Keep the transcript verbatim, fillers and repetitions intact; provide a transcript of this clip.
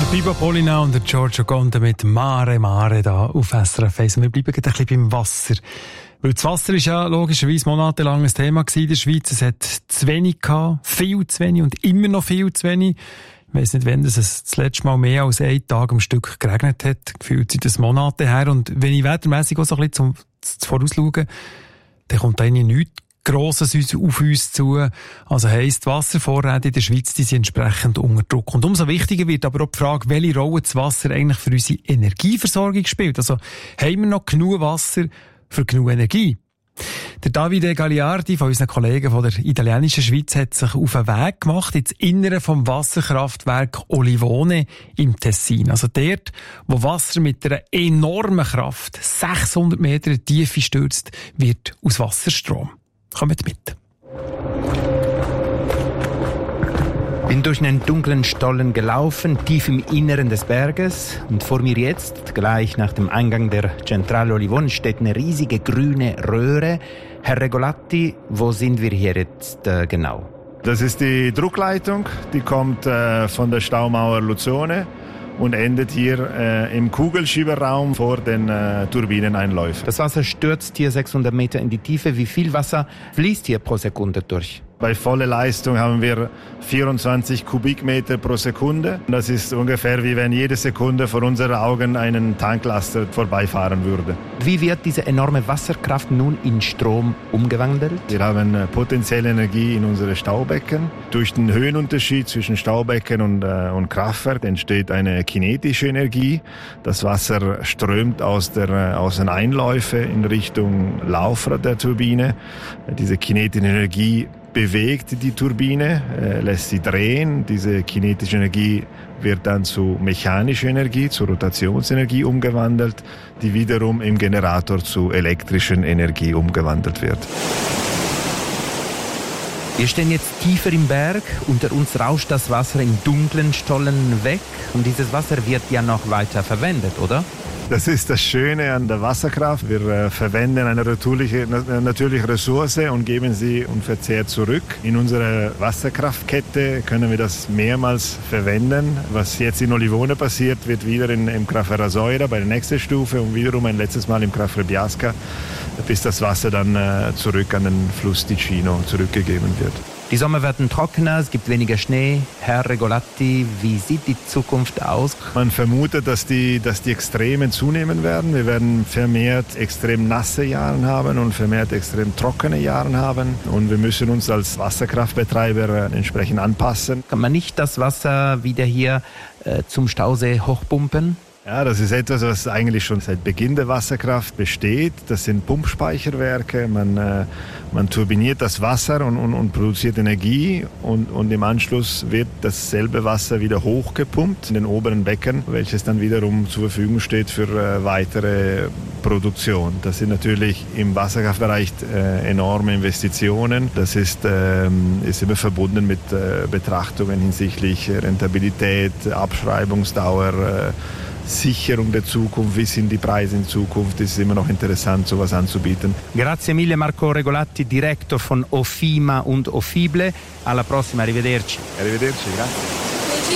Bibo Polina und Giorgio Conte mit Mare Mare da auf S R F eins. Und wir bleiben gerade ein bisschen beim Wasser. Weil das Wasser ist ja logischerweise monatelang ein Thema in der Schweiz. Es hat zu wenig gehabt, viel zu wenig und immer noch viel zu wenig. Ich weiss nicht, wann es das letzte Mal mehr als einen Tag am Stück geregnet hat. Gefühlt sind das Monate her. Und wenn ich wettermässig auch so ein bisschen zum, zum Vorausschauen, dann kommt da eigentlich nichts Grosses auf uns zu. Also heisst, die Wasservorräte in der Schweiz, die sind entsprechend unter Druck. Und umso wichtiger wird aber auch die Frage, welche Rolle das Wasser eigentlich für unsere Energieversorgung spielt. Also haben wir noch genug Wasser für genug Energie? Der Davide Gagliardi von unseren Kollegen von der italienischen Schweiz hat sich auf einen Weg gemacht ins Innere vom Wasserkraftwerk Olivone im Tessin. Also dort, wo Wasser mit einer enormen Kraft sechshundert Meter Tiefe stürzt, wird aus Wasserstrom. Kommt mit. Bin durch einen dunklen Stollen gelaufen, tief im Inneren des Berges. Und vor mir jetzt, gleich nach dem Eingang der Centrale Olivone, steht eine riesige grüne Röhre. Herr Regolatti, wo sind wir hier jetzt äh, genau? Das ist die Druckleitung, die kommt äh, von der Staumauer Luzone und endet hier äh, im Kugelschieberraum vor den äh, Turbineneinläufen. Das Wasser stürzt hier sechshundert Meter in die Tiefe. Wie viel Wasser fließt hier pro Sekunde durch? Bei voller Leistung haben wir vierundzwanzig Kubikmeter pro Sekunde. Das ist ungefähr wie wenn jede Sekunde vor unseren Augen einen Tanklaster vorbeifahren würde. Wie wird diese enorme Wasserkraft nun in Strom umgewandelt? Wir haben potenzielle Energie in unsere Staubecken. Durch den Höhenunterschied zwischen Staubecken und, äh, und Kraftwerk entsteht eine kinetische Energie. Das Wasser strömt aus, der, aus den Einläufen in Richtung Laufrad der Turbine. Diese kinetische Energie bewegt die Turbine, äh, lässt sie drehen. Diese kinetische Energie wird dann zu mechanischer Energie, zu Rotationsenergie umgewandelt, die wiederum im Generator zu elektrischen Energie umgewandelt wird. Wir stehen jetzt tiefer im Berg. Unter uns rauscht das Wasser in dunklen Stollen weg. Und dieses Wasser wird ja noch weiter verwendet, oder? Das ist das Schöne an der Wasserkraft. Wir äh, verwenden eine natürliche, natürliche Ressource und geben sie unverzehrt zurück. In unserer Wasserkraftkette können wir das mehrmals verwenden. Was jetzt in Olivone passiert, wird wieder in, im Kraftwerk Rasoira bei der nächsten Stufe und wiederum ein letztes Mal im Kraftwerk Biasca, bis das Wasser dann äh, zurück an den Fluss Ticino zurückgegeben wird. Die Sommer werden trockener, es gibt weniger Schnee. Herr Regolatti, wie sieht die Zukunft aus? Man vermutet, dass die, dass die Extremen zunehmen werden. Wir werden vermehrt extrem nasse Jahre haben und vermehrt extrem trockene Jahre haben. Und wir müssen uns als Wasserkraftbetreiber entsprechend anpassen. Kann man nicht das Wasser wieder hier äh, zum Stausee hochpumpen? Ja, das ist etwas, was eigentlich schon seit Beginn der Wasserkraft besteht. Das sind Pumpspeicherwerke. Man, äh, man turbiniert das Wasser und, und, und produziert Energie und, und im Anschluss wird dasselbe Wasser wieder hochgepumpt in den oberen Becken, welches dann wiederum zur Verfügung steht für äh, weitere Produktion. Das sind natürlich im Wasserkraftbereich äh, enorme Investitionen. Das ist, äh, ist immer verbunden mit äh, Betrachtungen hinsichtlich Rentabilität, Abschreibungsdauer, äh, Sicherung der Zukunft, wie sind die Preise in Zukunft, es ist immer noch interessant, sowas anzubieten. Grazie mille Marco Regolatti, Direktor von Ofima und Ofible. Alla prossima, arrivederci. Arrivederci, grazie.